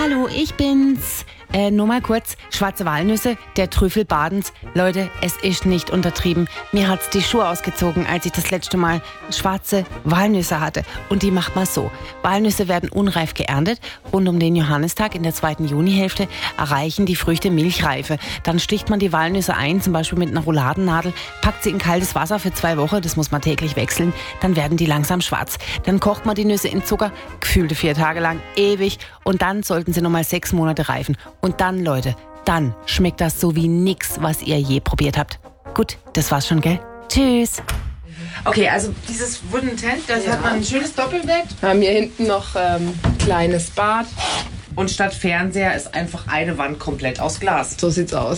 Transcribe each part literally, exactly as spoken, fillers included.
Hallo, ich bin's. Äh, nur mal kurz, schwarze Walnüsse, der Trüffel Badens. Leute, es ist nicht untertrieben. Mir hat's die Schuhe ausgezogen, als ich das letzte Mal schwarze Walnüsse hatte. Und die macht man so. Walnüsse werden unreif geerntet. Rund um den Johannistag in der zweiten Junihälfte erreichen die Früchte Milchreife. Dann sticht man die Walnüsse ein, zum Beispiel mit einer Rouladennadel, packt sie in kaltes Wasser für zwei Wochen, das muss man täglich wechseln. Dann werden die langsam schwarz. Dann kocht man die Nüsse in Zucker, gefühlte vier Tage lang, ewig. Und dann sollten sie nochmal sechs Monate reifen. Und dann, Leute, dann schmeckt das so wie nix, was ihr je probiert habt. Gut, das war's schon, gell? Tschüss. Okay, also dieses Wooden Tent, das Ja. hat man ein schönes Doppelbett. Wir haben hier hinten noch ähm, ein kleines Bad. Und statt Fernseher ist einfach eine Wand komplett aus Glas. So sieht's aus.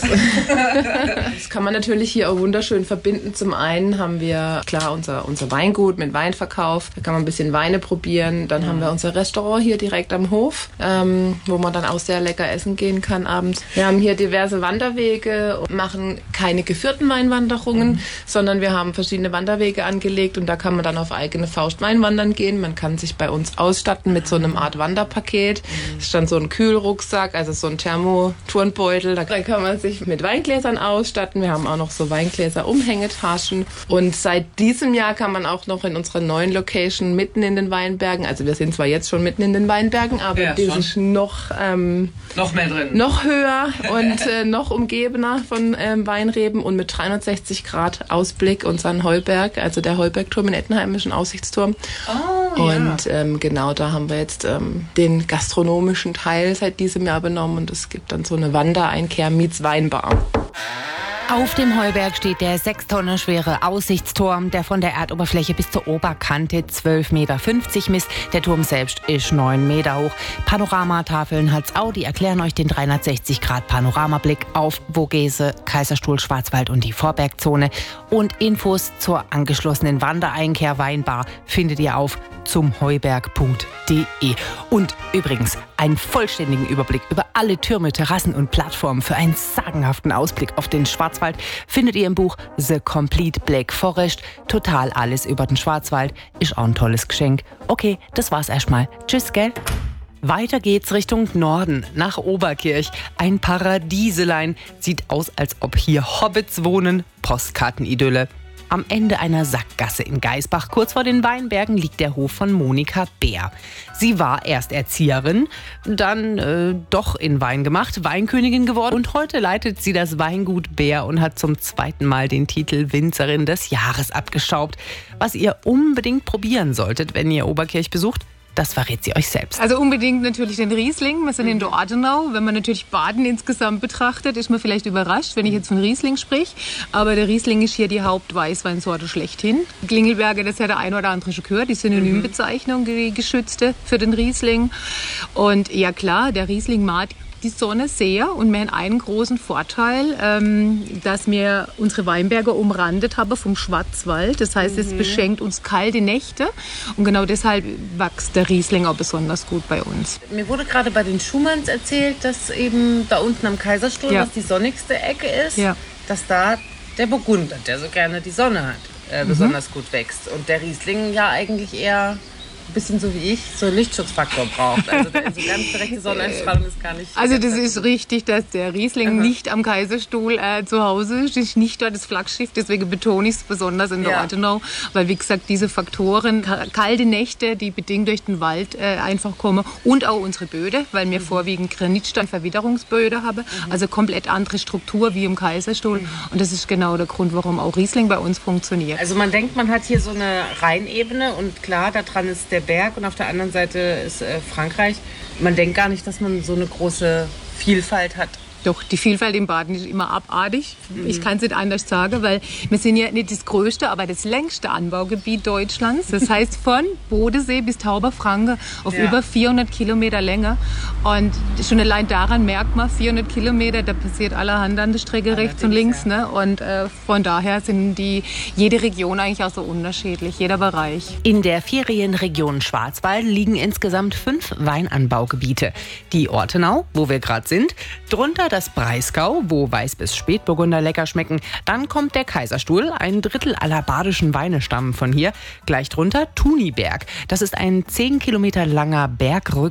Das kann man natürlich hier auch wunderschön verbinden. Zum einen haben wir, klar, unser, unser Weingut mit Weinverkauf. Da kann man ein bisschen Weine probieren. Dann mhm. haben wir unser Restaurant hier direkt am Hof, ähm, wo man dann auch sehr lecker essen gehen kann abends. Wir haben hier diverse Wanderwege und machen keine geführten Weinwanderungen, mhm. sondern wir haben verschiedene Wanderwege angelegt und da kann man dann auf eigene Faust Weinwandern gehen. Man kann sich bei uns ausstatten mit so einem Art Wanderpaket. Mhm. Ist dann so ein Kühlrucksack, also so ein Thermoturnbeutel. Da kann man sich mit Weingläsern ausstatten. Wir haben auch noch so Weingläser-Umhängetaschen. Und seit diesem Jahr kann man auch noch in unserer neuen Location mitten in den Weinbergen, also wir sind zwar jetzt schon mitten in den Weinbergen, aber ja, die sind noch, ähm, noch mehr drin. Noch höher und äh, noch umgebener von ähm, Weinreben und mit dreihundertsechzig Grad Ausblick unseren Heuberg, also der Heubergturm in Ettenheim ist ein Aussichtsturm. Oh, ja. Und ähm, genau, da haben wir jetzt ähm, den gastronomischen Teil seit diesem Jahr benommen und es gibt dann so eine Wandereinkehr meets Weinbar. Auf dem Heuberg steht der sechs Tonnen schwere Aussichtsturm, der von der Erdoberfläche bis zur Oberkante zwölf Komma fünfzig Meter misst. Der Turm selbst ist neun Meter hoch. Panoramatafeln hat's auch, die erklären euch den dreihundertsechzig Grad Panoramablick auf Vogese, Kaiserstuhl, Schwarzwald und die Vorbergzone. Und Infos zur angeschlossenen Wandereinkehr Weinbar findet ihr auf zumheuberg punkt de. Und übrigens, einen vollständigen Überblick über alle Türme, Terrassen und Plattformen für einen sagenhaften Ausblick auf den Schwarzwald findet ihr im Buch The Complete Black Forest. Total alles über den Schwarzwald ist auch ein tolles Geschenk. Okay, das war's erstmal. Tschüss, gell? Weiter geht's Richtung Norden, nach Oberkirch. Ein Paradieselein. Sieht aus, als ob hier Hobbits wohnen. Postkartenidylle. Am Ende einer Sackgasse in Geisbach, kurz vor den Weinbergen, liegt der Hof von Monika Bär. Sie war erst Erzieherin, dann äh, doch in Wein gemacht, Weinkönigin geworden und heute leitet sie das Weingut Bär und hat zum zweiten Mal den Titel Winzerin des Jahres abgestaubt. Was ihr unbedingt probieren solltet, wenn ihr Oberkirch besucht, das verrät sie euch selbst. Also unbedingt natürlich den Riesling. Wir sind in der Ortenau. Wenn man natürlich Baden insgesamt betrachtet, ist man vielleicht überrascht, wenn ich jetzt von Riesling sprich. Aber der Riesling ist hier die Hauptweißweinsorte schlechthin. Klingelberger, das ist ja der ein oder andere schon gehört, die Synonymbezeichnung, die geschützte für den Riesling. Und ja klar, der Riesling mag die Sonne sehr und wir haben einen großen Vorteil, ähm, dass wir unsere Weinberge umrandet haben vom Schwarzwald. Das heißt, es beschenkt uns kalte Nächte und genau deshalb wächst der Riesling auch besonders gut bei uns. Mir wurde gerade bei den Schumanns erzählt, dass eben da unten am Kaiserstuhl, Ja. was die sonnigste Ecke ist, Ja. dass da der Burgunder, der so gerne die Sonne hat, äh, besonders gut wächst. Und der Riesling ja eigentlich eher ein bisschen so wie ich, so einen Lichtschutzfaktor braucht. Also da- so ganz direkte Sonneneinstrahlung ist gar nicht... Also das ist richtig, dass der Riesling Aha. nicht am Kaiserstuhl äh, zu Hause ist, ist nicht dort das Flaggschiff, deswegen betone ich es besonders in der Ja. Ortenau, weil wie gesagt diese Faktoren, ka- kalte Nächte, die bedingt durch den Wald äh, einfach kommen und auch unsere Böde, weil wir vorwiegend Granitstein Verwitterungsböde haben, also komplett andere Struktur wie im Kaiserstuhl und das ist genau der Grund, warum auch Riesling bei uns funktioniert. Also man denkt, man hat hier so eine Rheinebene und klar, da dran ist der Berg und auf der anderen Seite ist äh, Frankreich. Man denkt gar nicht, dass man so eine große Vielfalt hat. Doch, die Vielfalt im Baden ist immer abartig. Ich kann es nicht anders sagen, weil wir sind ja nicht das größte, aber das längste Anbaugebiet Deutschlands. Das heißt von Bodensee bis Tauberfranken auf Ja. über vierhundert Kilometer Länge. Und schon allein daran merkt man, vierhundert Kilometer, da passiert allerhand an der Strecke rechts und links. Ne? Und äh, von daher sind die, jede Region eigentlich auch so unterschiedlich, jeder Bereich. In der Ferienregion Schwarzwald liegen insgesamt fünf Weinanbaugebiete. Die Ortenau, wo wir gerade sind, drunter das Breisgau, wo Weiß- bis Spätburgunder lecker schmecken. Dann kommt der Kaiserstuhl, ein Drittel aller badischen Weine stammen von hier. Gleich drunter Thuniberg. Das ist ein zehn Kilometer langer Bergrücken